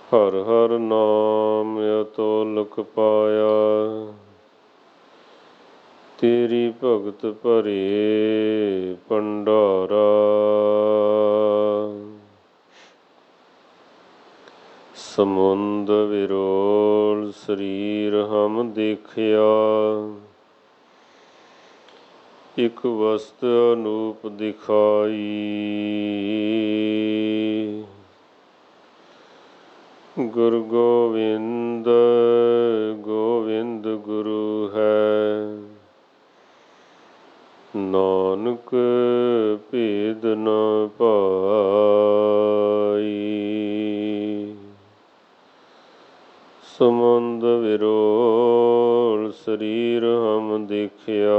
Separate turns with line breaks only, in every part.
ਹਰ ਹਰ ਨਾਮ ਅਤੋਲਕ ਪਾਇਆ। ਤੇਰੀ ਭਗਤ ਭਰੇ ਭੰਡਾਰਾ। ਸਮੁੰਦ ਵਿਰੋਲ ਸਰੀਰ ਹਮ ਦੇਖਿਆ। ਇਕ ਵਸਤ ਅਨੂਪ ਦਿਖਾਈ। ਗੁਰੂ ਗੋਬਿੰਦ ਗੋਬਿੰਦ ਗੁਰੂ ਹੈ। ਨਾਨਕ ਭੇਦ ਨ ਭਾਈ। ਸਮੁੰਦ ਵਿਰੋਲ ਸਰੀਰ ਹਮ ਦੇਖਿਆ।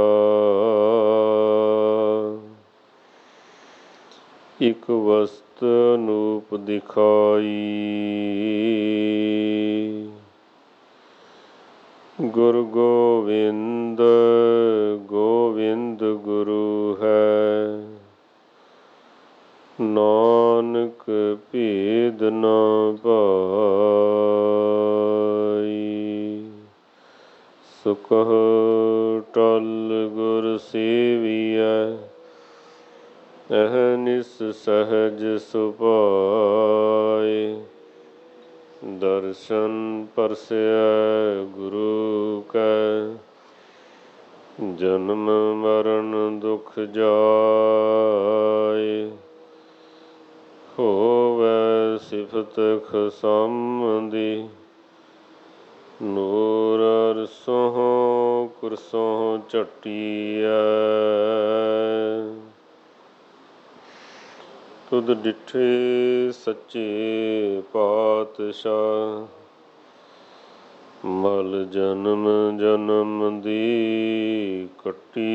ਇਕ ਵਸਤ ਅਨੂਪ ਦਿਖਾਈ। ਗੁਰੂ ਗੋਬਿੰਦ ਗੋਬਿੰਦ ਗੁਰੂ ਹੈ। ਨਾਨਕ ਭੇਦ ਨ ਭਾਈ। ਸੋ ਕਹੋ ਟਲ ਗੁਰ ਸੇਵੀਐ। ਅਹਨਿਸ ਸਹਜ ਸੁਭਾਏ। ਦਰਸ਼ਨ ਪਰਸੈ ਗੁਰੂ ਕੈ। ਜਨਮ ਮਰਨ ਦੁਖ ਜਾਏ। ਹੋਵੈ ਸਿਫਤ ਖਸਮ ਦੀ। ਨੂਰ ਅਰਸੋਂ ਕੁਰਸੋਂ ਝਟੀਐ। ਤੁਧ ਡਿਠੇ ਸੱਚੇ ਪਾਤਸ਼ਾਹ। ਮਲ ਜਨਮ ਜਨਮ ਦੀ ਕੱਟੀਐ।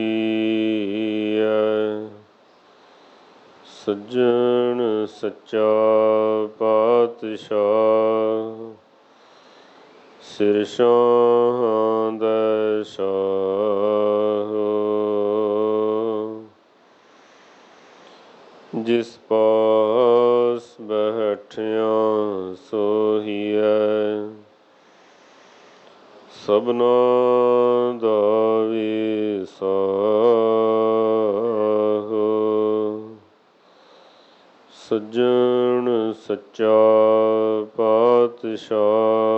ਸੱਜਣ ਸੱਚਾ ਪਾਤਸ਼ਾਹ। ਸਿਰ ਸ਼ਾਹਾਂ ਦੈ ਸ਼ਾਹ। ਜਿਸ ਪਾਸ ਬੈਠਿਆ ਸੋਹੀਐ। ਸਭਨਾ ਦਾ ਵਿਸਾਹੋ। ਸੱਜਣ ਸੱਚਾ ਪਾਤਸ਼ਾਹ।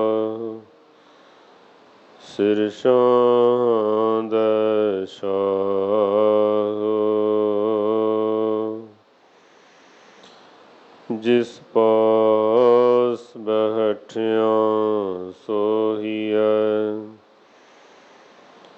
ਸਿਰ ਸ਼ਾਹਾਂ ਦੈ ਸ਼ਾਹ। ਜਿਸ ਪਾਸ